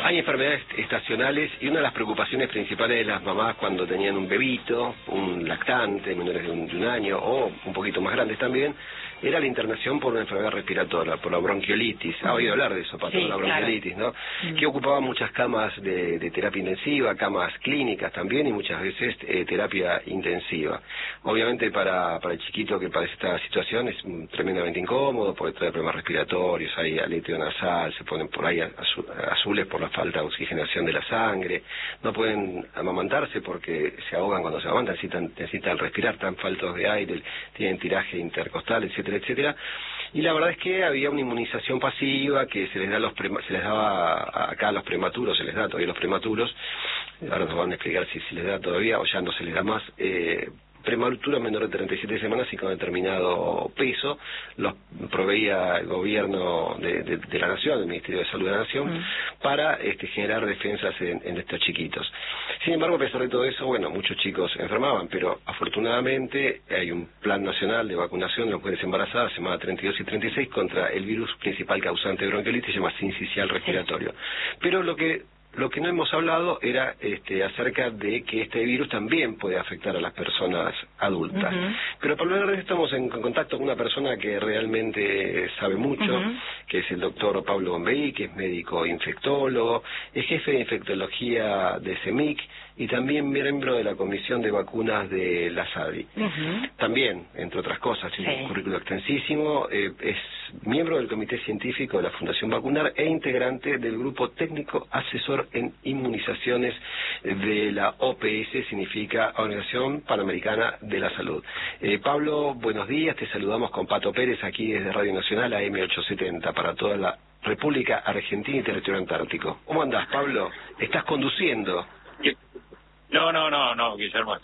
Hay enfermedades estacionales y una de las preocupaciones principales de las mamás cuando tenían un bebito, un lactante, menores de un año o un poquito más grandes también, era la internación por una enfermedad respiratoria, por la bronquiolitis. ¿Ha oído hablar de eso, Pato? Sí, la bronquiolitis, claro. ¿no? Que ocupaba muchas camas de terapia intensiva, camas clínicas también y muchas veces terapia intensiva. Obviamente para el chiquito que padece esta situación es tremendamente incómodo porque trae problemas respiratorios, hay aleteo nasal, se ponen por ahí azules por la falta de oxigenación de la sangre, no pueden amamantarse porque se ahogan cuando se amamantan, necesitan respirar, están faltos de aire, tienen tiraje intercostal, etcétera, etcétera. Y la verdad es que había una inmunización pasiva que se les daba acá a los prematuros, se les da todavía a los prematuros, ahora nos van a explicar si se les da todavía o ya no se les da más, prematura menor de 37 semanas y con determinado peso, los proveía el gobierno de la Nación, el Ministerio de Salud de la Nación, para generar defensas en estos chiquitos. Sin embargo, a pesar de todo eso, bueno, muchos chicos enfermaban, pero afortunadamente hay un plan nacional de vacunación de las mujeres embarazadas, semana 32 y 36, contra el virus principal causante de bronquiolitis, se llama sincicial respiratorio. Pero lo que no hemos hablado era acerca de que este virus también puede afectar a las personas adultas. Pero para hablar de esto estamos en contacto con una persona que realmente sabe mucho, que es el doctor Pablo Bombey, que es médico infectólogo, es jefe de infectología de CEMIC y también miembro de la Comisión de Vacunas de la SADI. También, entre otras cosas, tiene un currículo extensísimo, es miembro del Comité Científico de la Fundación Vacunar e integrante del Grupo Técnico Asesor en Inmunizaciones de la OPS, significa Organización Panamericana de la Salud. Pablo, buenos días, te saludamos con Pato Pérez aquí desde Radio Nacional AM870 para toda la República Argentina y Territorio Antártico. ¿Cómo andás, Pablo? ¿Estás conduciendo? No, Guillermo.